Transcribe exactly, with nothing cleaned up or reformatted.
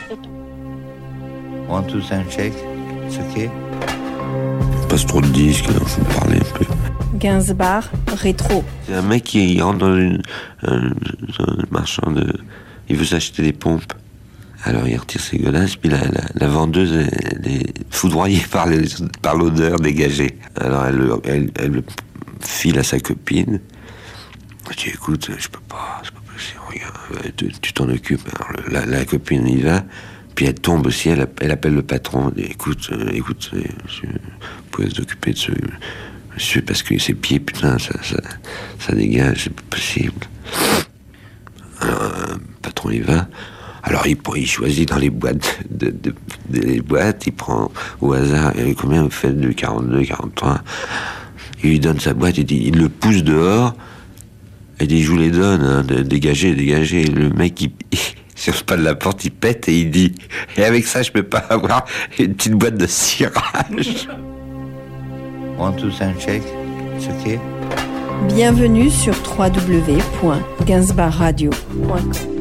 One, two, sound check. It's okay. Passe trop de disques, alors faut me parler un peu. Gainsbar, rétro. C'est un mec qui rentre dans une, un, un marchand de... Il veut s'acheter des pompes. Alors il retire ses godasses, puis la, la, la vendeuse, elle, elle est foudroyée par, les, par l'odeur dégagée. Alors elle, elle, elle le file à sa copine. Elle dit, écoute, je peux pas, c'est pas possible, regarde, tu, tu t'en occupes. Alors le, la, la copine y va, puis elle tombe aussi, elle, elle appelle le patron. Elle dit, écoute, euh, écoute, monsieur, vous pouvez s'occuper de ce monsieur, parce que ses pieds, putain, ça, ça, ça dégage, c'est pas possible. Alors le patron y va. Alors il, il choisit dans les boîtes, de, de, de, les boîtes, il prend au hasard, et combien vous faites de quarante-deux, quarante-trois. Il lui donne sa boîte, il, dit, il le pousse dehors, et dit, je vous les donne, hein, de, dégagez, dégagez. Et le mec, il, il, sur le pas de la porte, il pète et il dit, et avec ça, je peux pas avoir une petite boîte de cirage. One, two, sound check. It's okay. Bienvenue sur w w w point gainsbar radio point com.